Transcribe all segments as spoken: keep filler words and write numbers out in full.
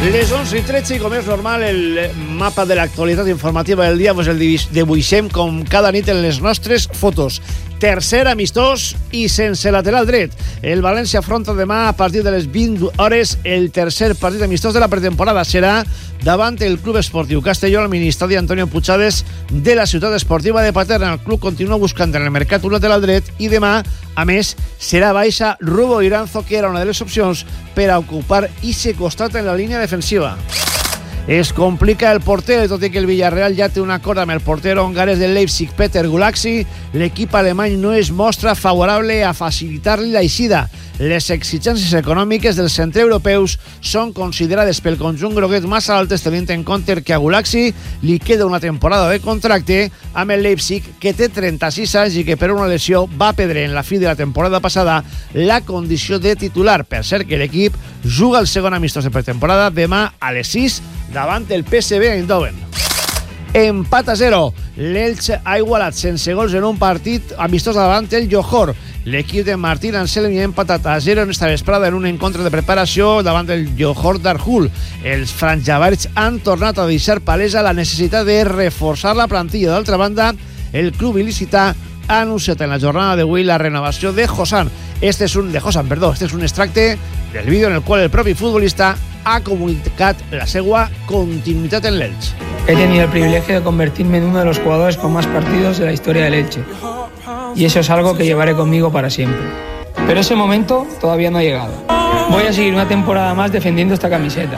Les onze i tretze, i com és normal, el mapa de l'actualitat informativa del dia pues el dibuixem com cada nit en les nostres fotos. Tercer amistós i sense lateral dret. El València afronta demà a partir de les vint hores el tercer partit amistós de la pretemporada. Serà davant el Club Esportiu Castelló al ministeri Antonio Puigades de la ciutat esportiva de Paterna. El club continua buscant en el mercat un lateral dret i demà, a més, serà baixa Rubo Iranzo, que era una de les opcions per a ocupar ixe costat en la línia defensiva. Es complica el porter, tot i que el Villarreal ja té un acord amb el porter hongarès del Leipzig, Peter Gulaxi. L'equip alemany no es mostra favorable a facilitar-li l'eixida. Les exigències econòmiques dels centreeuropeus són considerades pel conjunt groguet massa altes, tenint en compte que a Gulaxi li queda una temporada de contracte amb el Leipzig, que té trenta-sis anys i que per una lesió va perdre en la fi de la temporada passada la condició de titular. Per cert, que l'equip juga el segon amistós de pretemporada demà a les sis davant el P S V Eindhoven. Empat a zero. L'Elche ha igualat sense gols en un partit amistós davant el Johor. L'equip de Martín Anselmi ha empatat a zero en esta vesprada en un encontre de preparació davant el Johor Darul. Els franjaverds han tornat a deixar palesa la necessitat de reforçar la plantilla. D'altra banda, el club il·licità ha anunciat en la jornada d'avui la renovació de Hosan. Este és un de Hosan, perdó, este és un extracte del vídeo en el qual el propi futbolista ha comunicat la seva continuïtat en l'Elche. He tenido el privilegio de convertirme en uno de los jugadores con más partidos de la historia del Elche. Y eso es algo que llevaré conmigo para siempre. Pero ese momento todavía no ha llegado. Voy a seguir una temporada más defendiendo esta camiseta.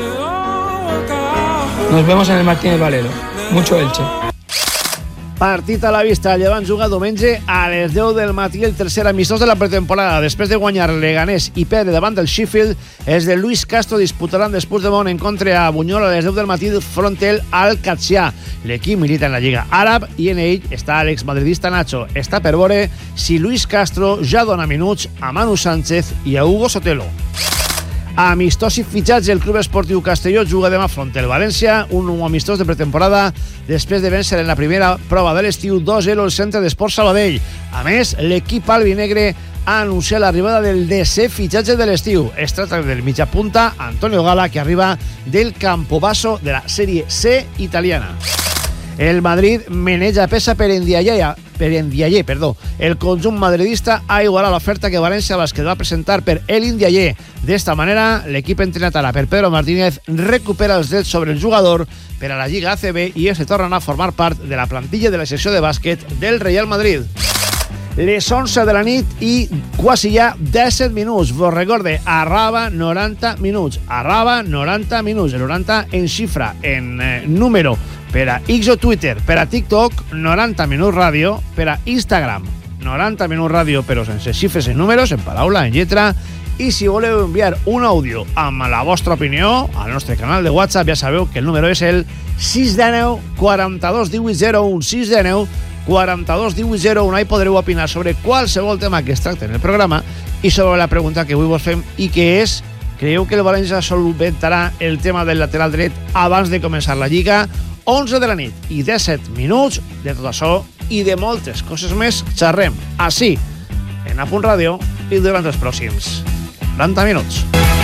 Nos vemos en el Martínez Valero. Mucho Elche. Partit a la vista. El Llevant juga diumenge a les deu del matí el tercer amistós de la pretemporada. Després de guanyar Leganés i perdre davant del Sheffield, els de Luis Castro disputaran després de bon encontre a Buñol a les deu del matí front el Al-Qadsiya. L'equip milita en la Lliga Àrab i en ell està l'exmadridista Nacho. Està per veure si Luis Castro ja dona minuts a Manu Sánchez i a Hugo Sotelo. Amistós i fitxatge. El Club Esportiu Castelló juga demà front el València, un nou amistós de pretemporada després de vèncer en la primera prova de l'estiu dos a zero el Centre d'Esports Sabadell. A més, l'equip albinegre ha anunciat l'arribada del desè fitxatge de l'estiu. Es tracta del mitjapunta Antonio Gala, que arriba del Campobasso de la Sèrie C italiana. El Madrid meneja pesa per Ndiaye, per Ndiaye, perdó. El conjunt madridista ha igualat l'oferta que València Bàsquet va presentar per el Ndiaye. D'esta manera, l'equip entrenat ara per Pedro Martínez recupera els drets sobre el jugador per a la Lliga A C B i es tornen a formar part de la plantilla de la secció de bàsquet del Real Madrid. Les onze de la nit i quasi ja disset minuts. Vos recorde, arraba noranta minuts. Arraba noranta minuts. El noranta en xifra, en eh, número. Per a X o Twitter, per a TikTok, noranta minuts ràdio, per a Instagram, noranta minuts ràdio, però sense xifres en números, en paraula, en lletra. I si voleu enviar un àudio amb la vostra opinió al nostre canal de WhatsApp, ja sabeu que el número és el sis cents i nou quaranta-dos divuit zero un, sis cents i nou quaranta-dos divuit zero un. Ahí podreu opinar sobre qualsevol tema que es tracta en el programa i sobre la pregunta que avui vos fem i que és: creieu que el València solventarà el tema del lateral dret abans de començar la Lliga? onze de la nit i disset minuts. De tot això i de moltes coses més xerrem així en Apunt Ràdio i durant els pròxims noranta minuts.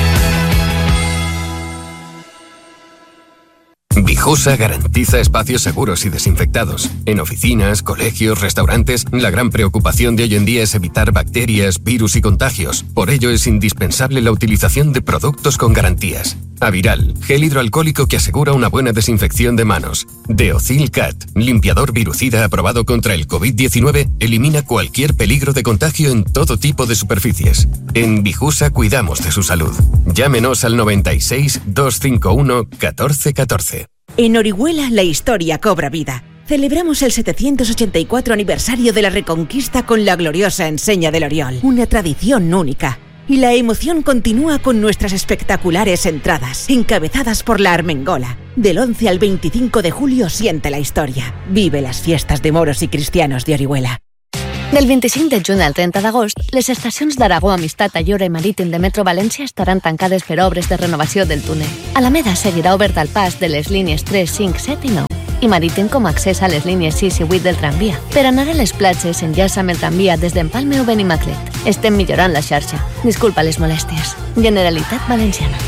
Vijosa garantiza espacios seguros y desinfectados. En oficinas, colegios, restaurantes, la gran preocupación de hoy en día es evitar bacterias, virus y contagios. Por ello es indispensable la utilización de productos con garantías. Aviral, gel hidroalcohólico que asegura una buena desinfección de manos. Deocil Cat, limpiador virucida aprobado contra el covid diecinueve, elimina cualquier peligro de contagio en todo tipo de superficies. En Vijusa cuidamos de su salud. Llámenos al noventa y seis, doscientos cincuenta y uno, catorce catorce. En Orihuela la historia cobra vida. Celebramos el setecientos ochenta y cuatro aniversario de la Reconquista con la gloriosa enseña del Oriol, una tradición única. Y la emoción continúa con nuestras espectaculares entradas, encabezadas por la Armengola. Del once al veinticinco de julio siente la historia. Vive las fiestas de moros y cristianos de Orihuela. Del vint-i-cinc de juny al trenta d'agost, les estacions d'Aragó, Amistat, Ayora i Marítim de Metro València estaran tancades per obres de renovació del túnel. Alameda seguirà obert al pas de les línies tres, cinc, set i nou. I Marítim com a accés a les línies sis i vuit del tramvia. Per anar a les platges, enllaça amb el tramvia des d'Empalme o Benimaclet. Estem millorant la xarxa. Disculpa les molèsties. Generalitat Valenciana.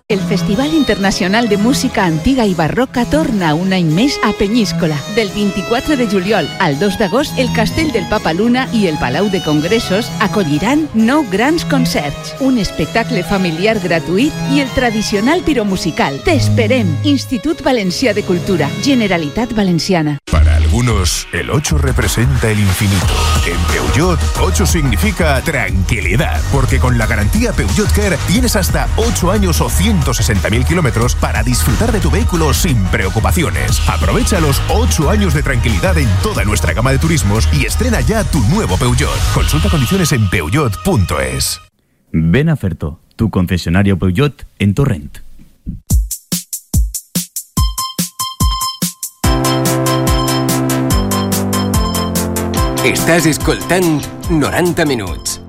El Festival Internacional de Música Antiga i Barroca torna un any més a Penyíscola. Del vint-i-quatre de juliol al dos d'agost, el Castell del Papa Luna i el Palau de Congressos acolliran nou grans concerts, un espectacle familiar gratuït i el tradicional piromusical. T'esperem! Institut Valencià de Cultura, Generalitat Valenciana. Para algunos, el ocho representa el infinito. En Peugeot, ocho significa tranquilidad, porque con la garantía Peugeot Care tienes hasta ocho años o ciento sesenta mil kilómetros para disfrutar de tu vehículo sin preocupaciones. Aprovecha los ocho años de tranquilidad en toda nuestra gama de turismos y estrena ya tu nuevo Peugeot. Consulta condiciones en peugeot punto es. Ven a Ferto, tu concesionario Peugeot en Torrent. Estàs escoltant noranta minuts.